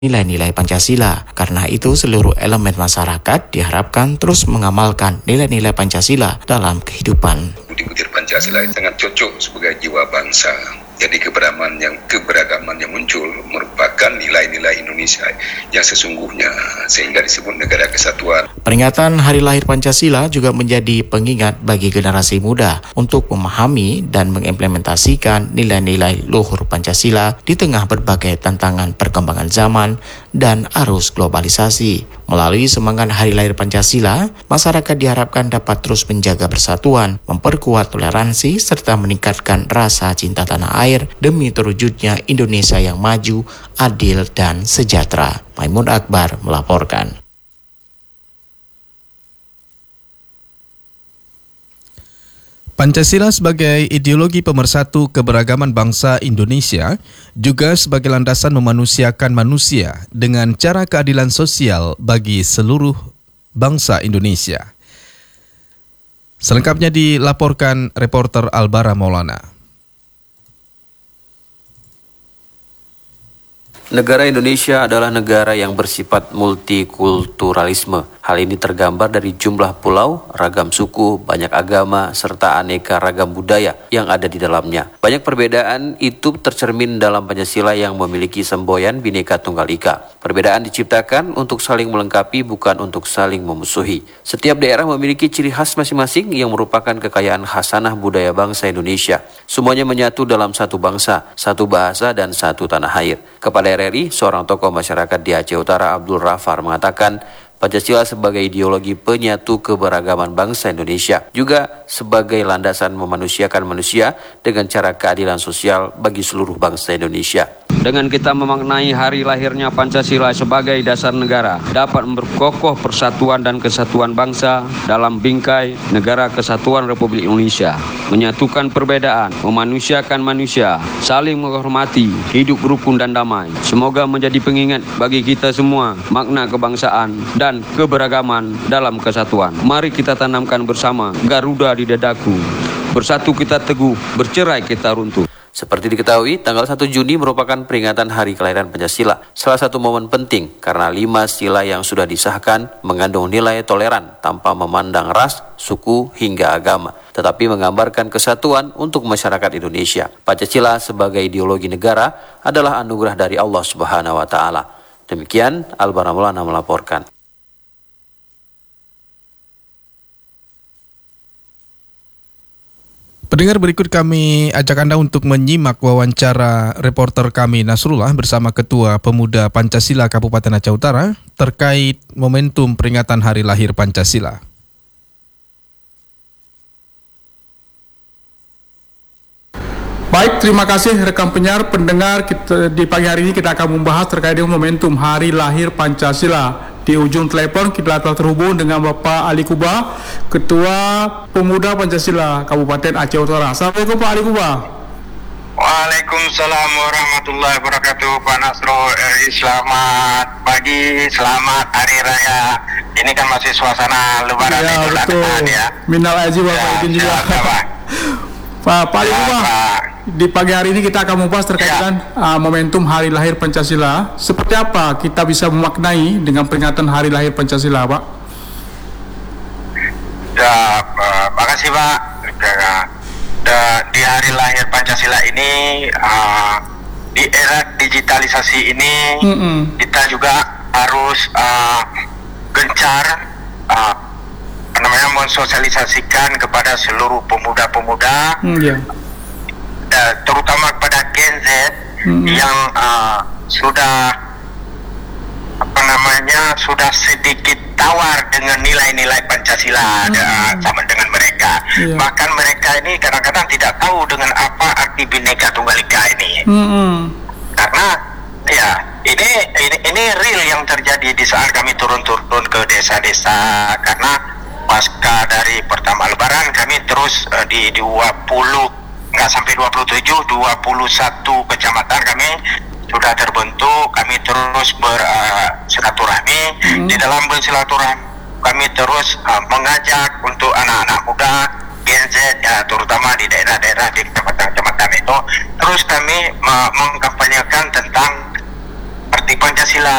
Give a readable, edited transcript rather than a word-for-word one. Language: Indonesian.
nilai-nilai Pancasila. Karena itu seluruh elemen masyarakat diharapkan terus mengamalkan nilai-nilai Pancasila dalam kehidupan. Budi-budi Pancasila sangat cocok sebagai jiwa bangsa. Jadi keberagaman yang muncul merupakan nilai-nilai Indonesia yang sesungguhnya, sehingga disebut negara kesatuan. Peringatan Hari Lahir Pancasila juga menjadi pengingat bagi generasi muda untuk memahami dan mengimplementasikan nilai-nilai luhur Pancasila di tengah berbagai tantangan perkembangan zaman dan arus globalisasi. Melalui semangat Hari Lahir Pancasila, masyarakat diharapkan dapat terus menjaga persatuan, memperkuat toleransi, serta meningkatkan rasa cinta tanah air demi terwujudnya Indonesia yang maju, adil, dan sejahtera. Maimun Akbar melaporkan. Pancasila sebagai ideologi pemersatu keberagaman bangsa Indonesia juga sebagai landasan memanusiakan manusia dengan cara keadilan sosial bagi seluruh bangsa Indonesia. Selengkapnya dilaporkan reporter Albara Maulana. Negara Indonesia adalah negara yang bersifat multikulturalisme. Hal ini tergambar dari jumlah pulau, ragam suku, banyak agama, serta aneka ragam budaya yang ada di dalamnya. Banyak perbedaan itu tercermin dalam Pancasila yang memiliki semboyan Bhinneka Tunggal Ika. Perbedaan diciptakan untuk saling melengkapi, bukan untuk saling memusuhi. Setiap daerah memiliki ciri khas masing-masing yang merupakan kekayaan khasanah budaya bangsa Indonesia. Semuanya menyatu dalam satu bangsa, satu bahasa, dan satu tanah air. Kepada RRI, seorang tokoh masyarakat di Aceh Utara, Abdul Rafar, mengatakan Pancasila sebagai ideologi penyatu keberagaman bangsa Indonesia, juga sebagai landasan memanusiakan manusia dengan cara keadilan sosial bagi seluruh bangsa Indonesia. Dengan kita memaknai hari lahirnya Pancasila sebagai dasar negara, dapat memperkokoh persatuan dan kesatuan bangsa dalam bingkai Negara Kesatuan Republik Indonesia, menyatukan perbedaan, memanusiakan manusia, saling menghormati, hidup rukun dan damai. Semoga menjadi pengingat bagi kita semua makna kebangsaan dan keberagaman dalam kesatuan. Mari kita tanamkan bersama Garuda di dadaku. Bersatu kita teguh, bercerai kita runtuh. Seperti diketahui, tanggal 1 Juni merupakan peringatan Hari Kelahiran Pancasila. Salah satu momen penting karena 5 sila yang sudah disahkan mengandung nilai toleran tanpa memandang ras, suku, hingga agama, tetapi menggambarkan kesatuan untuk masyarakat Indonesia. Pancasila sebagai ideologi negara adalah anugerah dari Allah Subhanahu wa Ta'ala. Demikian, Albara Maulana melaporkan. Pendengar, berikut kami ajak Anda untuk menyimak wawancara reporter kami Nasrullah bersama Ketua Pemuda Pancasila Kabupaten Aceh Utara terkait momentum peringatan Hari Lahir Pancasila. Baik, terima kasih rekan penyiar, pendengar. Di pagi hari ini kita akan membahas terkait dengan momentum Hari Lahir Pancasila. Di ujung telepon kita telah terhubung dengan Bapak Ali Kuba, Ketua Pemuda Pancasila Kabupaten Aceh Utara. Assalamualaikum Pak Ali Kuba. Waalaikumsalam warahmatullahi wabarakatuh, Pak Nasro. Selamat pagi, selamat Hari Raya. Ini kan masih suasana Lebaran Ya, Idul betul. Adha ya. Minal aidin wal faizin juga. Pak Ali Kuba, di pagi hari ini kita akan membahas terkait dengan momentum Hari Lahir Pancasila. Seperti apa kita bisa memaknai dengan peringatan Hari Lahir Pancasila, Pak? Ya, makasih Pak. Di Hari Lahir Pancasila ini, di era digitalisasi ini, kita juga harus gencar mensosialisasikan kepada seluruh pemuda-pemuda, terutama kepada Gen Z yang sudah sudah sedikit tawar dengan nilai-nilai Pancasila sama dengan mereka. Bahkan mereka ini kadang-kadang tidak tahu dengan apa arti Bhinneka Tunggal Ika ini. Karena ya ini real yang terjadi di saat kami turun-turun ke desa-desa, karena pasca dari pertama Lebaran kami terus di 21 kecamatan kami sudah terbentuk. Kami terus bersilaturahmi. Di dalam bersilaturahmi kami terus mengajak untuk anak-anak muda Gen Z, terutama di daerah-daerah di kecamatan-kecamatan itu, terus kami mengkampanyekan tentang arti arti Pancasila